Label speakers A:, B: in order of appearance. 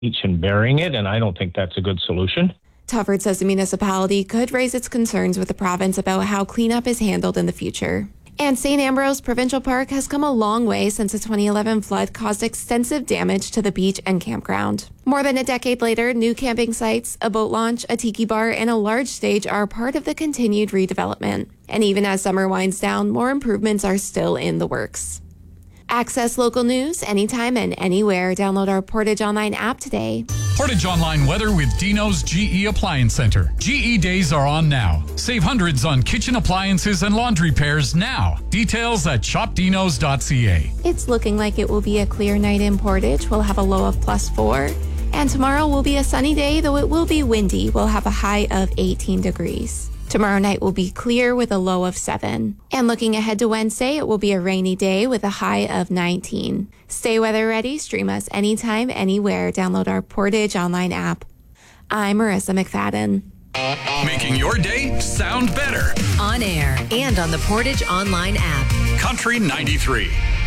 A: beach and burying it, and I don't think that's a good solution.
B: Tufford says the municipality could raise its concerns with the province about how cleanup is handled in the future. And St. Ambrose Provincial Park has come a long way since the 2011 flood caused extensive damage to the beach and campground. More than a decade later, new camping sites, a boat launch, a tiki bar, and a large stage are part of the continued redevelopment. And even as summer winds down, more improvements are still in the works. Access local news anytime and anywhere. Download our Portage Online app today.
C: Portage Online weather with Dino's GE Appliance Center. GE days are on now. Save hundreds on kitchen appliances and laundry pairs now. Details at shopdinos.ca.
B: It's looking like it will be a clear night in Portage. We'll have a low of +4. And tomorrow will be a sunny day, though it will be windy. We'll have a high of 18 degrees. Tomorrow night will be clear with a low of 7. And looking ahead to Wednesday, it will be a rainy day with a high of 19. Stay weather ready. Stream us anytime, anywhere. Download our Portage Online app. I'm Marissa McFadden.
C: Making your day sound better.
D: On air and on the Portage Online app.
C: Country 93.